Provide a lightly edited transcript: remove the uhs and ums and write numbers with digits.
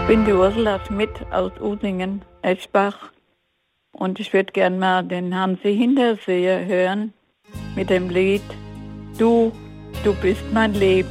Ich bin die Ursula Schmidt aus Usingen, Eschbach. Und ich würde gerne mal den Hansi Hinterseher hören mit dem Lied Du bist mein Leben.